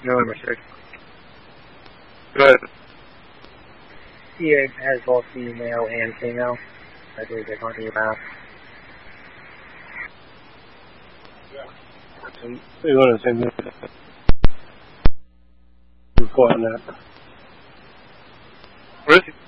November 6th. Good. He has both female and female. I believe they're talking about. They're going to send me report on that. Where is he?